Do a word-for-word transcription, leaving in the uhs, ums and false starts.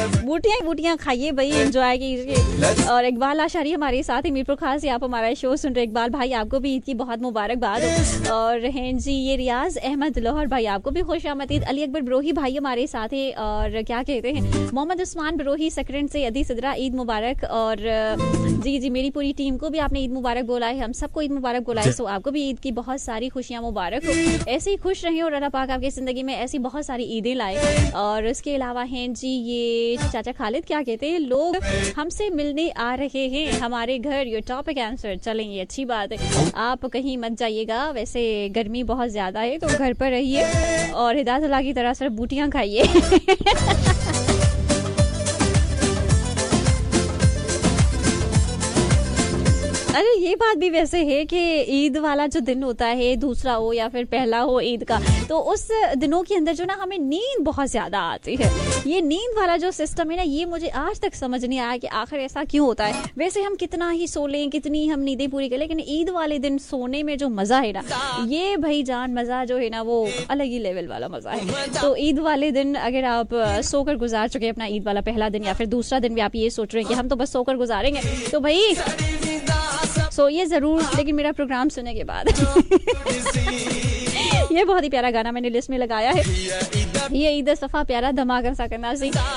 बूटियां बूटियां खाइए भाई, एंजॉय कीजिए। और इकबाल आशारी हमारे साथ ही मीरपुर खास से आप हमारा शो सुन रहे। इकबाल भाई आपको भी ईद की बहुत मुबारकबाद हो। और हैं जी ये रियाज अहमद लाहौर भाई, आपको भी खुश आमदीद। अली अकबर बरोही भाई हमारे साथ है। और क्या कहते हैं मोहम्मद उस्मान बरोही सकरन से अदी सदरा, ईद मुबारक। और जी जी मेरी पूरी टीम को भी आपने ईद मुबारक बोला है, हम सबको ईद मुबारक बोला है। सो आपको भी ईद की बहुत सारी खुशियां मुबारक हो, ऐसे ही खुश रहें और अल्लाह पाक आपकी जिंदगी में ऐसी बहुत सारी ईदें लाए। और इसके अलावा हैं जी ये चाचा खालिद, क्या कहते हैं लोग हमसे मिलने आ रहे हैं हमारे घर, ये टॉपिक आंसर। चलें ये अच्छी बात है, आप कहीं मत जाइएगा, वैसे गर्मी बहुत ज्यादा है तो घर पर रहिए और हिदायतुल्लाह की तरह सिर्फ बूटियां खाइए। अरे ये बात भी वैसे है कि ईद वाला जो दिन होता है, दूसरा हो या फिर पहला हो ईद का, तो उस दिनों के अंदर जो ना हमें नींद बहुत ज्यादा आती है। ये नींद वाला जो सिस्टम है ना, ये मुझे आज तक समझ नहीं आया कि आखिर ऐसा क्यों होता है। वैसे हम कितना ही सो लें, कितनी हम नींदें पूरी कर लें, लेकिन ईद वाले दिन सोने में जो मजा है ना, ये भाई जान मजा जो है ना वो अलग ही लेवल वाला मजा है। तो ईद वाले दिन अगर आप सोकर गुजार चुके अपना ईद वाला पहला दिन या फिर दूसरा दिन भी आप ये सोच रहे हैं कि हम तो बस सोकर गुजारेंगे, तो भाई सोइए जरूर, लेकिन मेरा प्रोग्राम सुनने के बाद। ये बहुत ही प्यारा गाना मैंने लिस्ट में लगाया है, ये ईद सफा प्यारा धमाका सा करना सी।